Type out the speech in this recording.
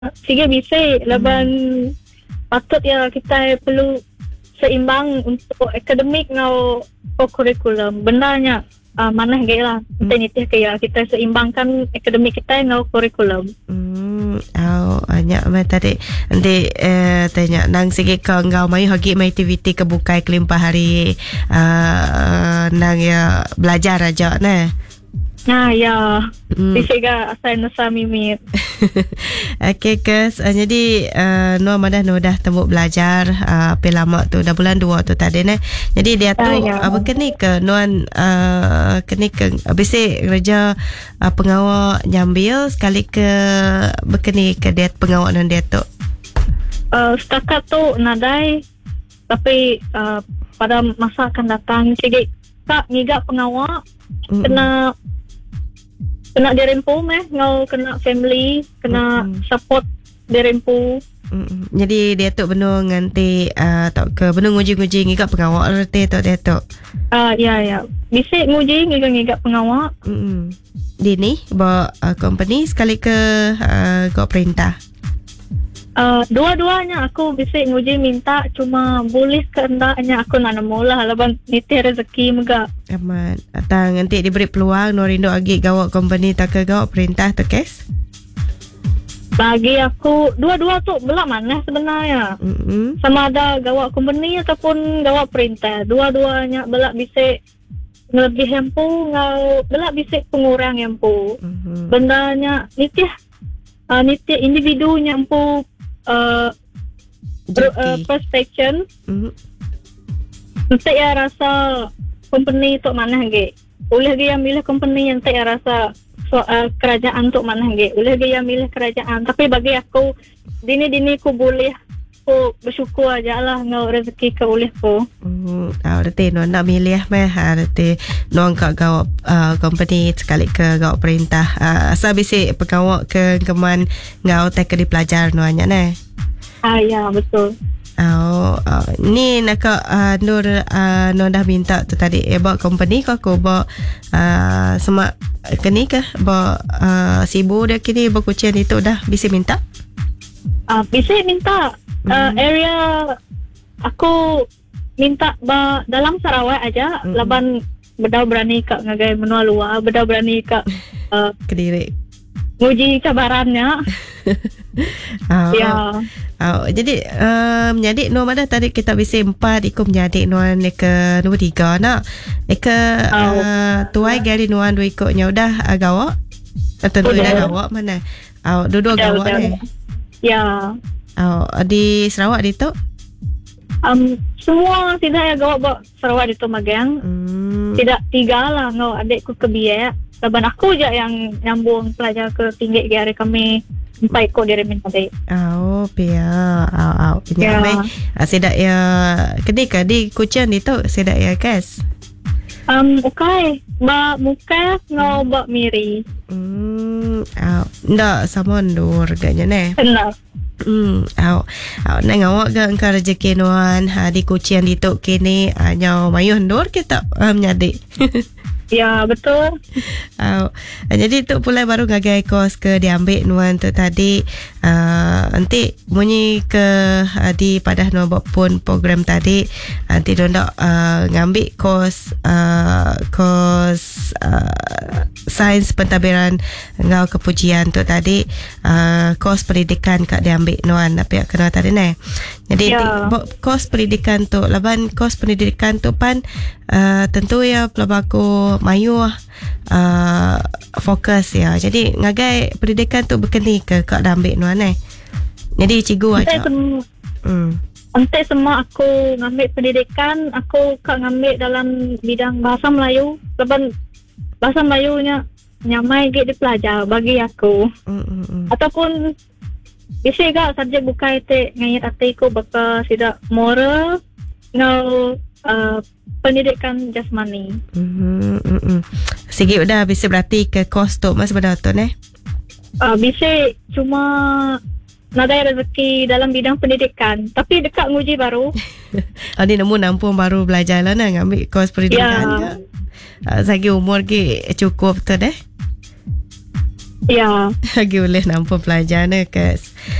Sige bisik laban patut ya kita perlu seimbang untuk akademik ngau kurikulum. Benarnya mana gaya lah. Kita nitih kaya kita seimbangkan akademik kita ngau kurikulum. Banyak tadi nanti tanya nang sige kau ngau mai hagi mai aktiviti kebukai kelimpah hari nang ya belajar aja nah. Ya. Bisik ga asal nasa mimit. Okay kes, jadi Nuan dah temu belajar apa lama tu dah bulan 2 tu tadi nah. Jadi dia tu apa keni ke Nuan keni ke bisik kerja pengawal nyambil sekali ke berkeni ke dia pengawal nan dia tu. Setakat tu nadai tapi pada masa akan datang sige tak ngigak pengawal kena dirempu ngau kena family kena support dirempu. Jadi dia tu benar nganti tak ke benar nguji-nguji ngigak pengawal rete tu dia tu. Ya bisik nguji ngigak pengawal. Dini bawa company sekali ke kau perintah. Dua-duanya aku bisik nguji minta cuma boleh kehendaknya aku nak nemu lah laban niti rezeki mega. Aman. Atang nanti diberi peluang Norindo agi gawak company tak ke gawak perintah tu kes? Bagi aku dua-dua tu belak mana sebenarnya. Sama ada gawak company ataupun gawak perintah. Dua-duanya belak bisik lebih hempu ngau belak bisik pengurang hempu. Bendanya niti individu nyampu perspection. Nanti ya rasa company tu mana ge. Oleh dia milih company yang tak rasa kerajaan tu mana ge. Oleh dia milih kerajaan. Tapi bagi aku dini ku boleh aku bersyukur aja lah ngau rezeki ke oleh ku. Arti no nak milih arti no angkat gawak company sekali ke gawak perintah. Asal bisik pegawak ke keman ngau tak di pelajar no hanya ne. Ya betul. Ni nak Nur no dah minta tu tadi bawa company ke aku bawa semak kini ke bawa sibu dia kini berkucian itu dah bisa minta. Bisa minta area aku minta dalam Sarawak aja. Laban bedau berani kak ngagai menua luar, bedau berani kak Kediri nguji cabarannya. Ya. Jadi menjadi nombor dah tadi kita bisa 4 ikut menjadi nuan ke nombor 3 nak tuai gari nuan 2 ikutnya udah gawak tentu dah gawak mana dua-dua gawak ni. Ya. Di Sarawak di tu semua tidak ya gawak Sarawak di tu magang. Tidak 3 lah ngau adikku ke biak. Laban aku je yang nyambung pelajar ke tinggi hari kami 4 ikut dia minta tadi. Pia. Penyamai. Sedak ya kedika di kucian itu sedak ya kes. Okay. Ba muka ngau ba miri. Ndak sama ndur gaknya ne. Benar. Nang awak ke engkau rezeki nuan di kucian itu kini nyau mayuh ndur kita menyadik. Ya betul. Jadi tu pula baru ngagai kos ke diambil nuan tu tadi. Nanti bunyi ke di padah nuan buat pun program tadi. Nanti dondak ngambil kos sains pentadbiran ngau kepujian tu tadi. Kos pendidikan kak diambil nuan apa kena tadi ni. Jadi kos pendidikan tu laban kos pendidikan tu pan tentu ya pelabaku mayu fokus ya. Jadi ngagai pendidikan tu berkeni ke kak dah ambil nuan eh. Jadi cikgu aja. Nanti semua aku ngambil pendidikan, aku kak ngambil dalam bidang bahasa Melayu. Lepas bahasa Melayunya nyamai gak dipelajar bagi aku. Ataupun bisa gak subjek bukai te ngayat atiku baka sidak moral ngau pendidikan jasmani. Sige udah bisa berarti ke kos tu mas betul ne? Bisa cuma nadai rezeki dalam bidang pendidikan tapi dekat nguji baru. Ni nemu nampung baru belajar lah nak ambil kos pendidikan. Sagi umur ke cukup tu deh. Ya. Lagi boleh nampak pelajar ni, Kes.